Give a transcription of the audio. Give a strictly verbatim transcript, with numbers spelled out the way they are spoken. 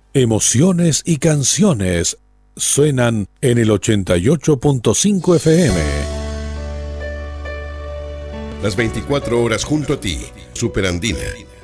Emociones y canciones suenan en el ochenta y ocho punto cinco F M. Las veinticuatro horas junto a ti, Superandina.